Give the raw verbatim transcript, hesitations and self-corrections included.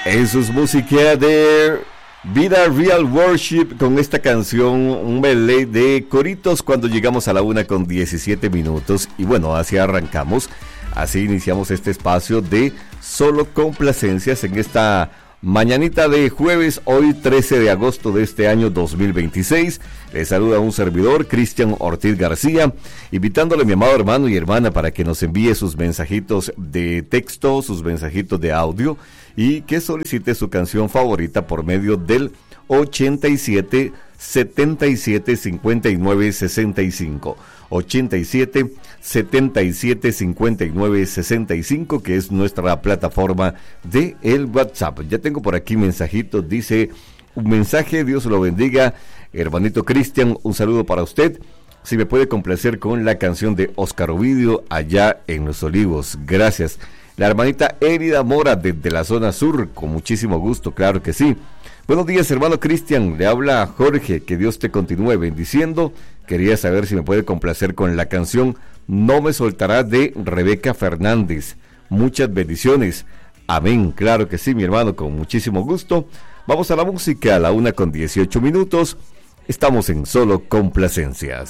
Eso es música de Vida Real Worship con esta canción, un medley de coritos cuando llegamos a la una con diecisiete minutos. Y bueno, así arrancamos, así iniciamos este espacio de solo complacencias en esta mañanita de jueves, hoy trece de agosto de este año dos mil veintiséis. Les saluda un servidor, Cristian Ortiz García, invitándole a mi amado hermano y hermana para que nos envíe sus mensajitos de texto, sus mensajitos de audio y que solicite su canción favorita por medio del ochenta y siete, setenta y siete, cincuenta y nueve, sesenta y cinco. ochenta y siete, setenta y siete, cincuenta y nueve, sesenta y cinco, que es nuestra plataforma de el WhatsApp. Ya tengo por aquí mensajitos, dice un mensaje, Dios lo bendiga, hermanito Cristian, un saludo para usted. Si me puede complacer con la canción de Oscar Ovidio, Allá en los Olivos, gracias. La hermanita Érida Mora desde la zona sur, con muchísimo gusto, claro que sí. Buenos días, hermano Cristian, le habla Jorge, que Dios te continúe bendiciendo. Quería saber si me puede complacer con la canción No me soltará de Rebeca Fernández. Muchas bendiciones. Amén, claro que sí, mi hermano, con muchísimo gusto. Vamos a la música a la una con dieciocho minutos. Estamos en Solo Complacencias.